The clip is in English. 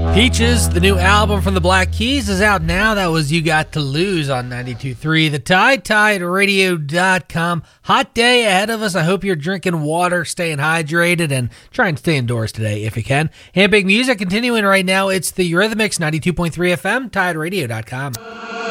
Peaches, the new album from the Black Keys, is out now. That was You Got to Lose on 92.3 The Tide, TideRadio.com. Hot day ahead of us. I hope you're drinking water, staying hydrated, and trying to stay indoors today if you can. And big music continuing right now. It's the Eurythmics, 92.3 FM, TideRadio.com.